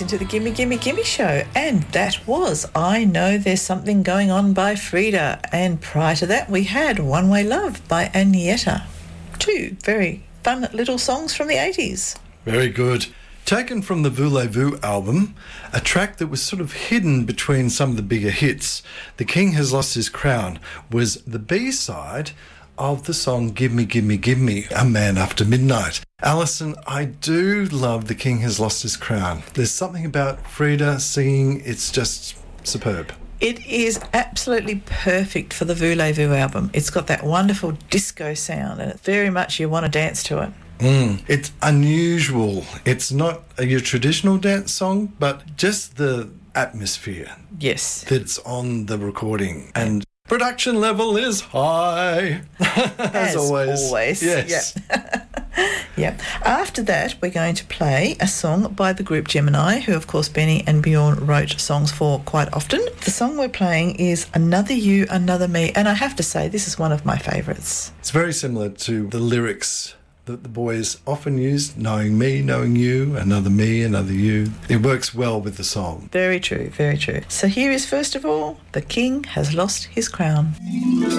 listening to the Gimme Gimme Gimme Show, and that was I Know There's Something Going On by Frida, and prior to that we had One Way Love by Agneta. Two very fun little songs from the 80s. Very good. Taken from the Voulez-Vous album, a track that was sort of hidden between some of the bigger hits, The King Has Lost His Crown, was the B-side of the song Give Me, Give Me, Give Me, A Man After Midnight. Alison, I do love The King Has Lost His Crown. There's something about Frida singing, it's just superb. It is absolutely perfect for the Voulez-Vous album. It's got that wonderful disco sound, and it's very much you want to dance to it. It's unusual. It's not your traditional dance song, but just the atmosphere. Yes. That's on the recording. And production level is high. As always. Yes. Yeah. After that, we're going to play a song by the group Gemini, who, of course, Benny and Bjorn wrote songs for quite often. The song we're playing is Another You, Another Me, and I have to say, this is one of my favourites. It's very similar to the lyrics that the boys often use, knowing me, knowing you, another me, another you. It works well with the song. Very true, very true. So here is, first of all, The King Has Lost His Crown.